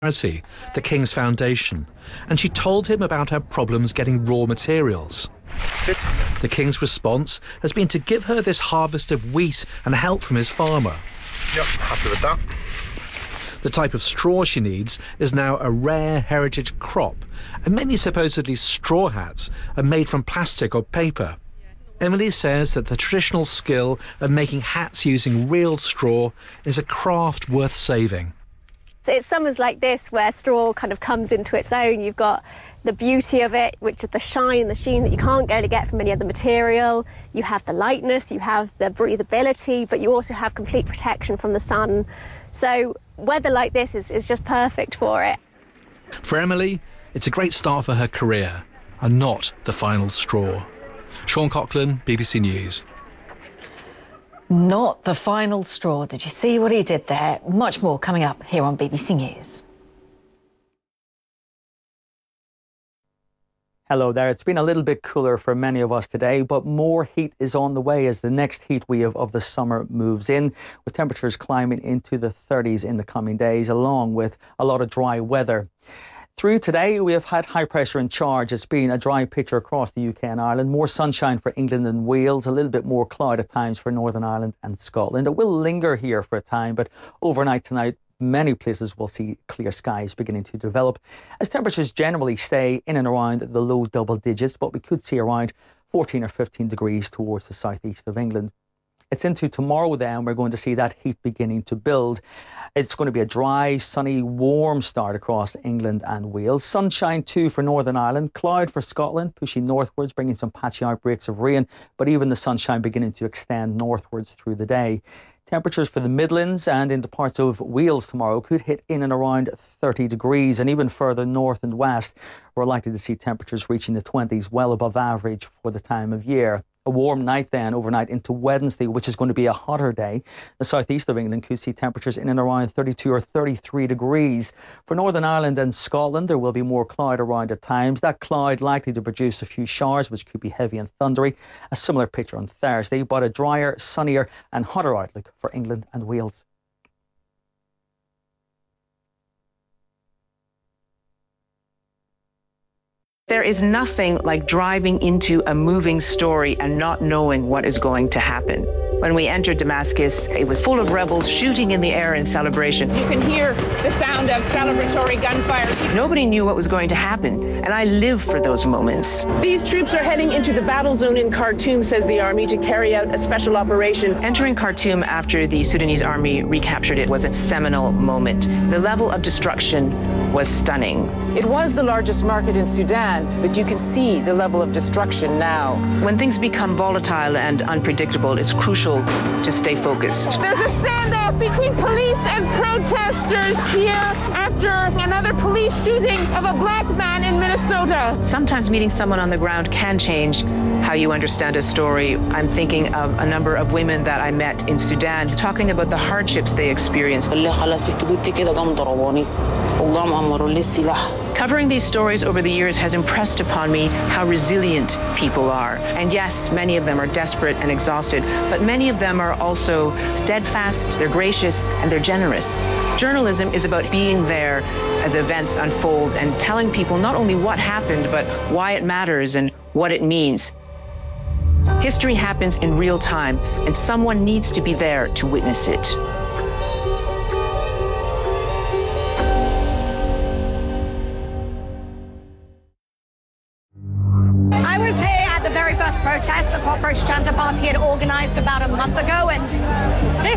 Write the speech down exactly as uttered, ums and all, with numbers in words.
charity, the King's Foundation, and she told him about her problems getting raw materials. The King's response has been to give her this harvest of wheat and help from his farmer. Yep, happy with that. The type of straw she needs is now a rare heritage crop, and many supposedly straw hats are made from plastic or paper. Emily says that the traditional skill of making hats using real straw is a craft worth saving. It's summers like this where straw kind of comes into its own. You've got the beauty of it, which is the shine, the sheen that you can't really get from any other material. You have the lightness, you have the breathability, but you also have complete protection from the sun. So weather like this is, is just perfect for it. For Emily, it's a great start for her career and not the final straw. Sean Coughlin, B B C News. Not the final straw. Did you see what he did there? Much more coming up here on B B C News. Hello there. It's been a little bit cooler for many of us today, but more heat is on the way as the next heat wave of the summer moves in, with temperatures climbing into the thirties in the coming days, along with a lot of dry weather. Through today, we have had high pressure in charge. It's been a dry picture across the U K and Ireland. More sunshine for England and Wales, a little bit more cloud at times for Northern Ireland and Scotland. It will linger here for a time, but overnight tonight, many places will see clear skies beginning to develop as temperatures generally stay in and around the low double digits, but we could see around fourteen or fifteen degrees towards the southeast of England. It's into tomorrow then, we're going to see that heat beginning to build. It's going to be a dry, sunny, warm start across England and Wales. Sunshine too for Northern Ireland, cloud for Scotland, pushing northwards, bringing some patchy outbreaks of rain, but even the sunshine beginning to extend northwards through the day. Temperatures for the Midlands and into parts of Wales tomorrow could hit in and around thirty degrees, and even further north and west, we're likely to see temperatures reaching the twenties, well above average for the time of year. A warm night then overnight into Wednesday, which is going to be a hotter day. The southeast of England could see temperatures in and around thirty-two or thirty-three degrees. For Northern Ireland and Scotland, there will be more cloud around at times. That cloud likely to produce a few showers, which could be heavy and thundery. A similar picture on Thursday, but a drier, sunnier and hotter outlook for England and Wales. There is nothing like driving into a moving story and not knowing what is going to happen. When we entered Damascus, it was full of rebels shooting in the air in celebration. You can hear the sound of celebratory gunfire. Nobody knew what was going to happen, and I live for those moments. These troops are heading into the battle zone in Khartoum, says the army, to carry out a special operation. Entering Khartoum after the Sudanese army recaptured it was a seminal moment. The level of destruction was stunning. It was the largest market in Sudan, but you can see the level of destruction now. When things become volatile and unpredictable, it's crucial to stay focused. There's a standoff between police and protesters here after another police shooting of a black man in Minnesota. Sometimes meeting someone on the ground can change how you understand a story. I'm thinking of a number of women that I met in Sudan talking about the hardships they experienced. Covering these stories over the years has impressed upon me how resilient people are. And yes, many of them are desperate and exhausted, but many of them are also steadfast, they're gracious, and they're generous. Journalism is about being there as events unfold and telling people not only what happened, but why it matters and what it means. History happens in real time, and someone needs to be there to witness it. I was here at the very first protest the Cockroach Chanter Party had organized about a month ago, and this